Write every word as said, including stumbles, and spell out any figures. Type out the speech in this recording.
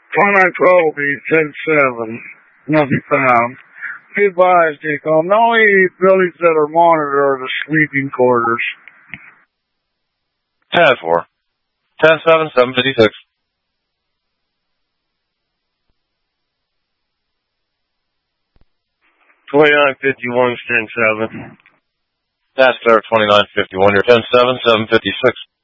twenty-nine twelve will be ten seven. Nothing found. Be advised, Decom, the only buildings that are monitored are the sleeping quarters. ten four. ten seven, seven fifty-six. twenty-nine fifty-one, ten seven. That's clear, twenty-nine fifty-one. You're ten seven, seven fifty-six.